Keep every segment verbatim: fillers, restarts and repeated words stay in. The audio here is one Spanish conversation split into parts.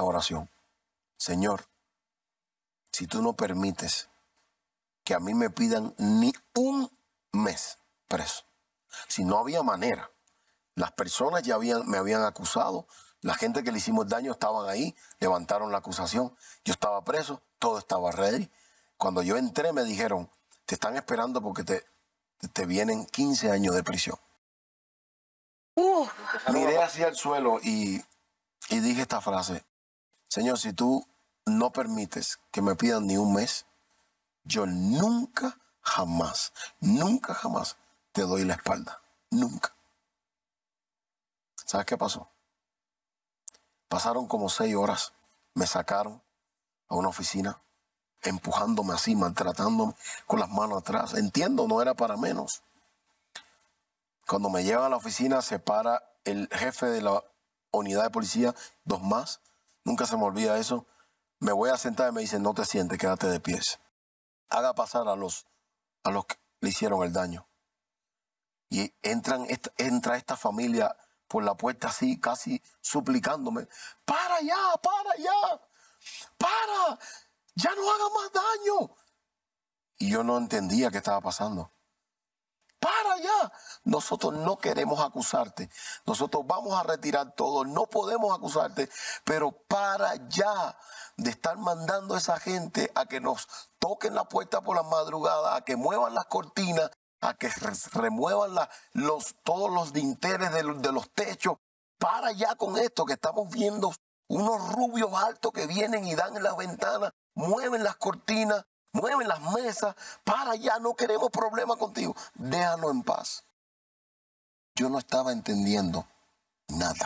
esta oración. Señor, si tú no permites que a mí me pidan ni un mes preso, si no había manera, las personas ya habían, me habían acusado, la gente que le hicimos daño estaban ahí, levantaron la acusación, yo estaba preso, todo estaba ready. Cuando yo entré me dijeron, te están esperando porque te, te, te vienen quince años de prisión. Uh, Miré hacia el suelo y, y dije esta frase, Señor, si tú no permites que me pidan ni un mes, yo nunca, jamás, nunca, jamás te doy la espalda. Nunca. ¿Sabes qué pasó? Pasaron como seis horas. Me sacaron a una oficina, empujándome así, maltratándome con las manos atrás. Entiendo, no era para menos. Cuando me llevan a la oficina, se para el jefe de la unidad de policía, dos más. Nunca se me olvida eso. Me voy a sentar y me dicen, no te sientes, quédate de pies. Haga pasar a los, a los que le hicieron el daño. Y entran, esta, entra esta familia por la puerta así, casi suplicándome. ¡Para ya, para ya! ¡Para! ¡Ya no haga más daño! Y yo no entendía qué estaba pasando. ¡Para ya! Nosotros no queremos acusarte. Nosotros vamos a retirar todo. No podemos acusarte. Pero para ya de estar mandando a esa gente a que nos toquen la puerta por la madrugada, a que muevan las cortinas, a que remuevan la, los, todos los dinteles de los, de los techos. Para ya con esto que estamos viendo unos rubios altos que vienen y dan en las ventanas, mueven las cortinas, mueven las mesas. Para ya, no queremos problemas contigo. Déjanos en paz. Yo no estaba entendiendo nada.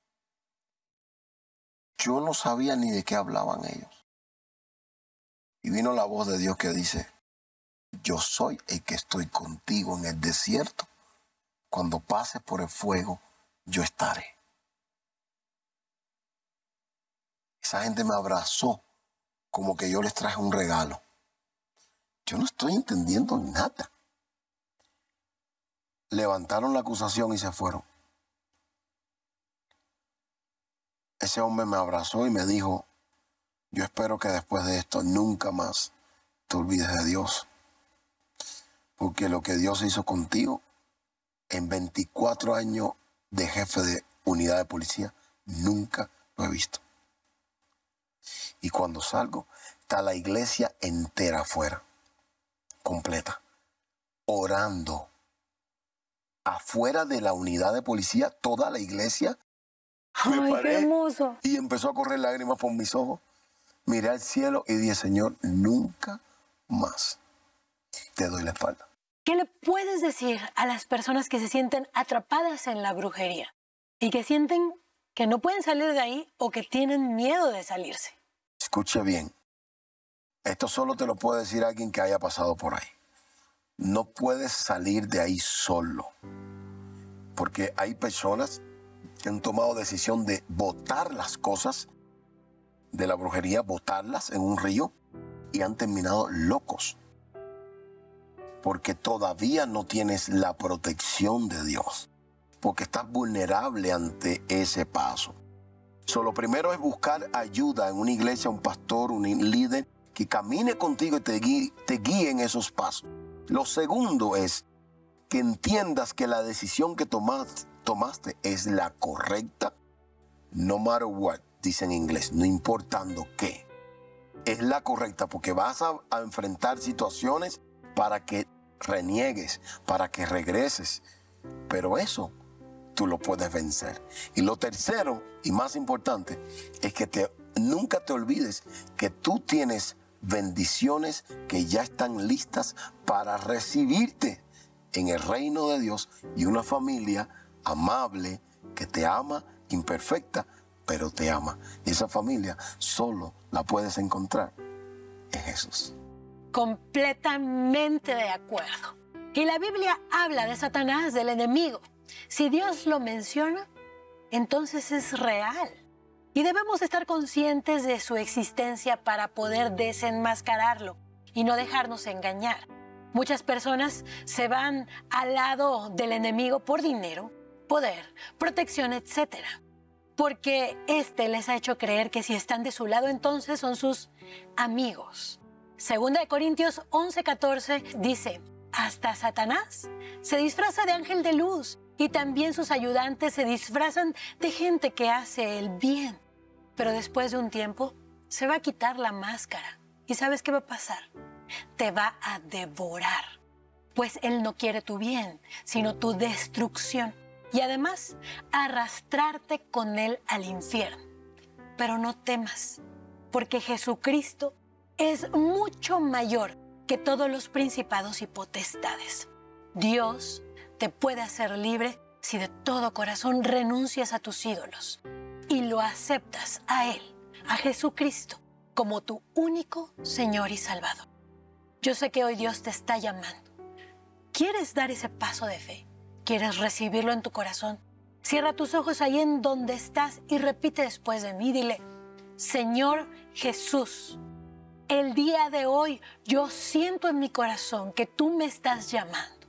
Yo no sabía ni de qué hablaban ellos. Y vino la voz de Dios que dice, yo soy el que estoy contigo en el desierto. Cuando pases por el fuego, yo estaré. Esa gente me abrazó como que yo les traje un regalo. Yo no estoy entendiendo nada. Levantaron la acusación y se fueron. Ese hombre me abrazó y me dijo, yo espero que después de esto nunca más te olvides de Dios. Porque lo que Dios hizo contigo en veinticuatro años de jefe de unidad de policía, nunca lo he visto. Y cuando salgo, está la iglesia entera afuera, completa, orando. Afuera de la unidad de policía, toda la iglesia. Ay, me paré, qué hermoso. Y empezó a correr lágrimas por mis ojos. Miré al cielo y dije, Señor, nunca más te doy la espalda. ¿Qué le puedes decir a las personas que se sienten atrapadas en la brujería y que sienten que no pueden salir de ahí o que tienen miedo de salirse? Escuche bien. Esto solo te lo puede decir alguien que haya pasado por ahí. No puedes salir de ahí solo. Porque hay personas que han tomado decisión de botar las cosas de la brujería, botarlas en un río y han terminado locos. Porque todavía no tienes la protección de Dios. Porque estás vulnerable ante ese paso. So, lo primero es buscar ayuda en una iglesia, un pastor, un líder que camine contigo y te guíe, te guíe en esos pasos. Lo segundo es que entiendas que la decisión que tomaste, tomaste es la correcta, no matter what, dice en inglés, no importando qué. Es la correcta porque vas a, a enfrentar situaciones para que reniegues, para que regreses. Pero eso tú lo puedes vencer. Y lo tercero y más importante es que te, nunca te olvides que tú tienes bendiciones que ya están listas para recibirte en el reino de Dios y una familia amable que te ama, imperfecta, pero te ama. Y esa familia solo la puedes encontrar en Jesús. Completamente de acuerdo. Y la Biblia habla de Satanás, del enemigo. Si Dios lo menciona, entonces es real. Y debemos estar conscientes de su existencia para poder desenmascararlo y no dejarnos engañar. Muchas personas se van al lado del enemigo por dinero, poder, protección, etcétera. porque éste les ha hecho creer que si están de su lado, entonces son sus amigos. Segunda de Corintios once catorce dice, hasta Satanás se disfraza de ángel de luz y también sus ayudantes se disfrazan de gente que hace el bien. Pero después de un tiempo se va a quitar la máscara. ¿Y sabes qué va a pasar? Te va a devorar, pues él no quiere tu bien, sino tu destrucción. Y además, arrastrarte con él al infierno. Pero no temas, porque Jesucristo es mucho mayor que todos los principados y potestades. Dios te puede hacer libre si de todo corazón renuncias a tus ídolos y lo aceptas a Él, a Jesucristo, como tu único Señor y Salvador. Yo sé que hoy Dios te está llamando. ¿Quieres dar ese paso de fe? ¿Quieres recibirlo en tu corazón? Cierra tus ojos ahí en donde estás y repite después de mí. Dile, Señor Jesús, el día de hoy yo siento en mi corazón que tú me estás llamando.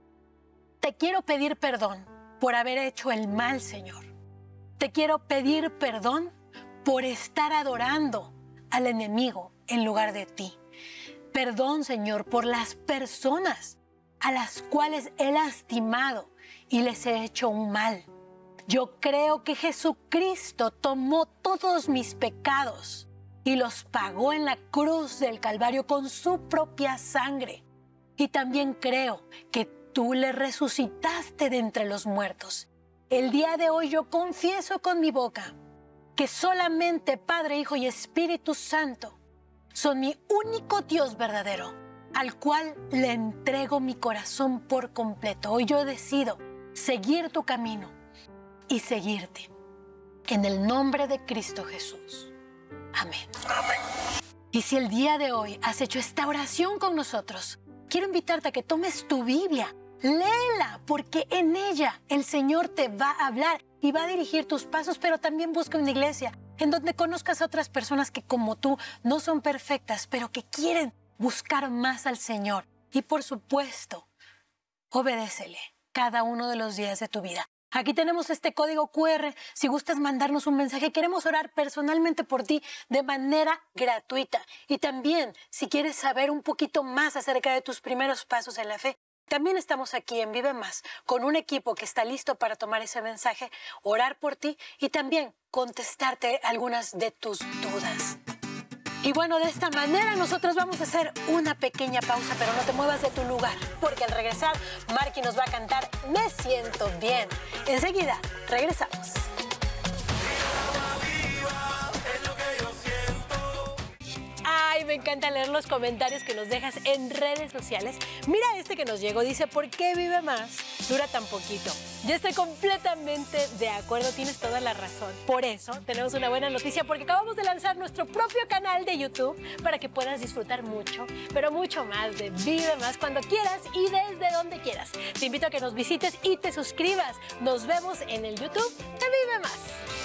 Te quiero pedir perdón por haber hecho el mal, Señor. Te quiero pedir perdón por estar adorando al enemigo en lugar de ti. Perdón, Señor, por las personas a las cuales he lastimado y les he hecho un mal. Yo creo que Jesucristo tomó todos mis pecados y los pagó en la cruz del Calvario con su propia sangre. Y también creo que tú le resucitaste de entre los muertos. El día de hoy yo confieso con mi boca que solamente Padre, Hijo y Espíritu Santo son mi único Dios verdadero, al cual le entrego mi corazón por completo. Hoy yo decido seguir tu camino y seguirte. En el nombre de Cristo Jesús. Amén. Amén. Y si el día de hoy has hecho esta oración con nosotros, quiero invitarte a que tomes tu Biblia, léela, porque en ella el Señor te va a hablar y va a dirigir tus pasos, pero también busca una iglesia en donde conozcas a otras personas que como tú no son perfectas, pero que quieren buscar más al Señor. Y por supuesto, obedécele cada uno de los días de tu vida. Aquí tenemos este código cu erre. Si gustas mandarnos un mensaje, queremos orar personalmente por ti de manera gratuita. Y también, si quieres saber un poquito más acerca de tus primeros pasos en la fe, también estamos aquí en Vive Más con un equipo que está listo para tomar ese mensaje, orar por ti y también contestarte algunas de tus dudas. Y bueno, de esta manera nosotros vamos a hacer una pequeña pausa, pero no te muevas de tu lugar, porque al regresar, Marky nos va a cantar Me Siento Bien. Enseguida, regresamos. Ay, me encanta leer los comentarios que nos dejas en redes sociales. Mira este que nos llegó, dice, ¿por qué Vive Más dura tan poquito? Yo estoy completamente de acuerdo, tienes toda la razón. Por eso tenemos una buena noticia, porque acabamos de lanzar nuestro propio canal de YouTube para que puedas disfrutar mucho, pero mucho más de Vive Más cuando quieras y desde donde quieras. Te invito a que nos visites y te suscribas. Nos vemos en el YouTube de Vive Más.